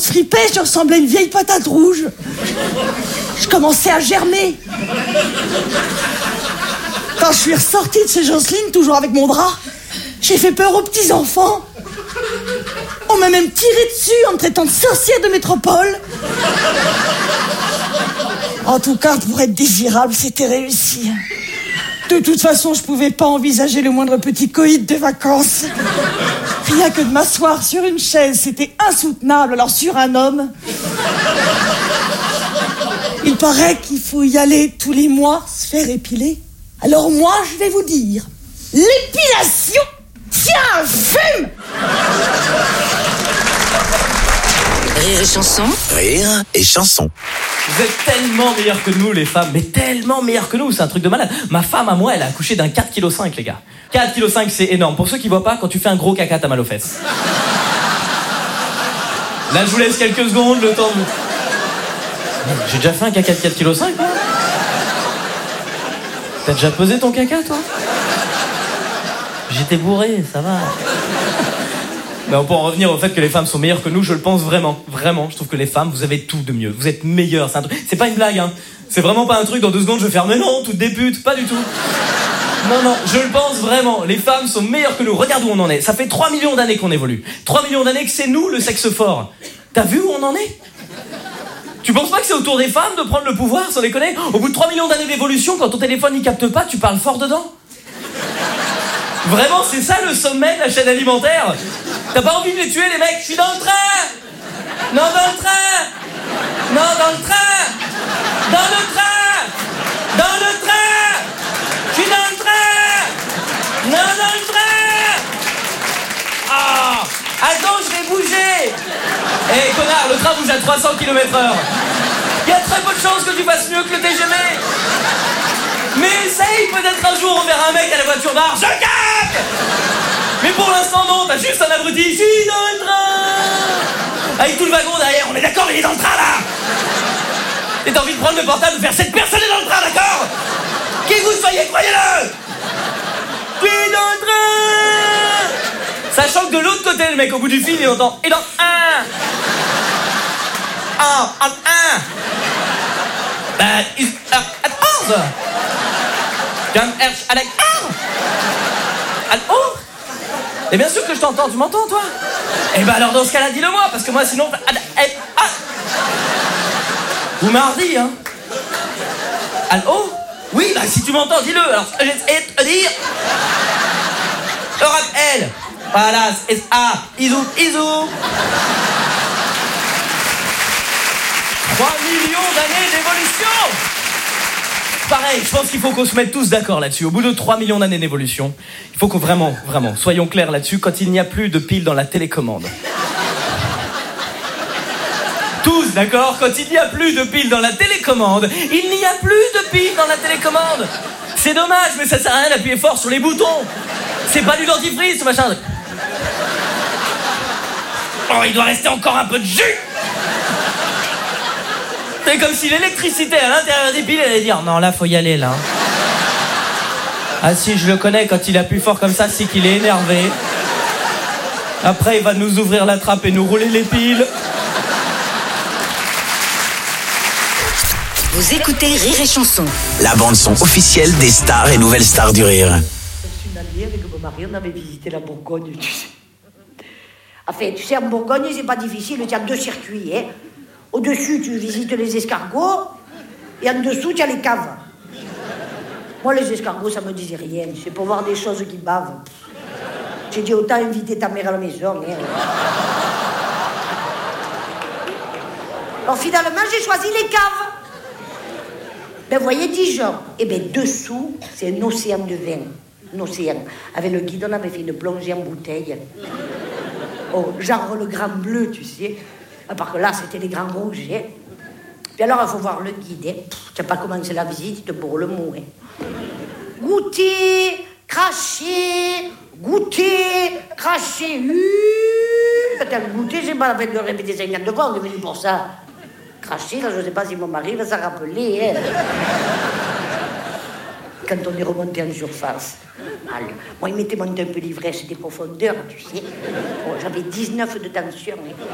fripais, je ressemblais à une vieille patate rouge. Je commençais à germer. Quand je suis ressortie de chez Jocelyne, toujours avec mon drap, j'ai fait peur aux petits-enfants. On m'a même tiré dessus en me traitant de sorcière de métropole. En tout cas, pour être désirable, c'était réussi. De toute façon, je pouvais pas envisager le moindre petit coït de vacances. Rien que de m'asseoir sur une chaise, c'était insoutenable. Alors sur un homme, il paraît qu'il faut y aller tous les mois se faire épiler. Alors moi, je vais vous dire, l'épilation, tiens, fume. Rire et chanson. Rire et chanson. Vous êtes tellement meilleurs que nous, les femmes, mais tellement meilleurs que nous, c'est un truc de malade. Ma femme, à moi, elle a accouché d'un 4,5 kg, les gars. 4,5 kg, c'est énorme. Pour ceux qui voient pas, quand tu fais un gros caca, t'as mal aux fesses. Là, je vous laisse quelques secondes, le temps de... J'ai déjà fait un caca de 4,5 kg, moi. T'as déjà pesé ton caca, toi? J'étais bourré, ça va. Mais on peut en revenir au fait que les femmes sont meilleures que nous, je le pense vraiment. Vraiment, je trouve que les femmes, vous avez tout de mieux. Vous êtes meilleures, c'est pas une blague, hein. C'est vraiment pas un truc, dans 2 secondes, je vais faire, mais non, toutes des putes, pas du tout. Non, je le pense vraiment. Les femmes sont meilleures que nous. Regarde où on en est. Ça fait 3 millions d'années qu'on évolue. 3 millions d'années que c'est nous, le sexe fort. T'as vu où on en est? Tu penses pas que c'est au tour des femmes de prendre le pouvoir, sans déconner? Au bout de 3 millions d'années d'évolution, quand ton téléphone il capte pas, tu parles fort dedans? Vraiment, c'est ça le sommet de la chaîne alimentaire? T'as pas envie de les tuer, les mecs? Je suis dans le train! Non, dans le train! Non, dans le train! Dans le train! Dans le train! Je suis dans le train! Non, dans le train! Ah! Attends, je vais bouger! Eh, connard, le train bouge à 300 km/h. Il y a très peu de chances que tu fasses mieux que le TGV. Mais essaye, peut-être un jour on verra un mec à la voiture d'art. Je capte! Mais pour l'instant, non, t'as juste un abruti. Je suis dans le train! Avec tout le wagon derrière, on est d'accord, il est dans le train, là! Et t'as envie de prendre le portable et de faire cette personne est dans le train, d'accord? Qui que vous soyez, croyez-le! Je suis dans le train! Sachant que de l'autre côté, le mec, au bout du fil, il entend. Et dans un! Un! Ben, is at 11! Kan erch avec un! Oh! Et bien sûr que je t'entends, tu m'entends, toi? Eh ben alors, dans ce cas-là, dis-le-moi, parce que moi, sinon... Vous mardi, hein? Allô? Oui, bah si tu m'entends, dis-le. Alors, ce que j'essaie de te dire... Europe L. Voilà, c'est A. Isou. 3 millions d'années d'évolution! Pareil, je pense qu'il faut qu'on se mette tous d'accord là-dessus. Au bout de 3 millions d'années d'évolution, il faut qu'on vraiment, soyons clairs là-dessus, quand il n'y a plus de piles dans la télécommande. Tous, d'accord? Quand il n'y a plus de piles dans la télécommande, il n'y a plus de piles dans la télécommande. C'est dommage, mais ça sert à rien d'appuyer fort sur les boutons. C'est pas du dentifrice, ce machin. Oh, il doit rester encore un peu de jus. C'est comme si l'électricité à l'intérieur des piles allait dire non, là faut y aller, là. Ah si, je le connais, quand il appuie fort comme ça, c'est qu'il est énervé. Après il va nous ouvrir la trappe et nous rouler les piles. Vous écoutez Rire et chanson. La bande-son officielle des stars et nouvelles stars du rire. Je suis une année avec mon mari, on avait visité la Bourgogne, tu sais. Enfin, tu sais, en Bourgogne, c'est pas difficile, il y a 2 circuits, hein. Au-dessus, tu visites les escargots, et en dessous, tu as les caves. Moi, les escargots, ça me disait rien. C'est pour voir des choses qui bavent. J'ai dit, autant inviter ta mère à la maison. Hein. Alors, finalement, j'ai choisi les caves. Ben, vous voyez, Dijon. Eh bien, dessous, c'est un océan de vin. Un océan. Avec le guide, on avait fait une plongée en bouteille. Oh, genre le grand bleu, tu sais. Parce que là, c'était les grands rouges. Hein. Puis alors, il faut voir le guide. Hein. Tu n'as pas commencé la visite, il te bourre le mot. Hein. Goûter, cracher, cracher. T'as goûté, j'ai pas la peine de le répéter 50 fois, on est venu pour ça. Cracher, là, je ne sais pas si mon mari va s'en rappeler. Hein. Quand on est remonté en surface. Alors, moi, il m'était monté un peu l'ivresse des profondeurs, tu sais. Bon, j'avais 19 de tension. Hein.